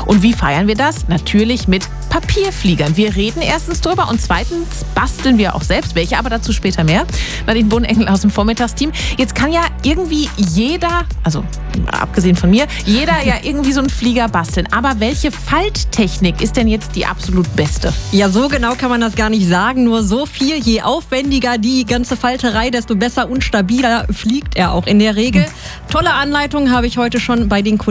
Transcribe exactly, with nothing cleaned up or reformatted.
Und wie feiern wir das? Natürlich mit Papierfliegern. Wir reden erstens drüber und zweitens basteln wir auch selbst welche, aber dazu später mehr. Nadine Bohnengel aus dem Vormittagsteam. Jetzt kann ja irgendwie jeder, also abgesehen von mir, jeder ja irgendwie so einen Flieger basteln. Aber welche Falttechnik ist denn jetzt die absolut beste? Ja, so genau kann man das gar nicht sagen. Nur so viel, je aufwendiger die ganze Falterei, desto besser und stabiler fliegt er auch in der Regel. Tolle Anleitung habe ich heute schon bei den Kollegen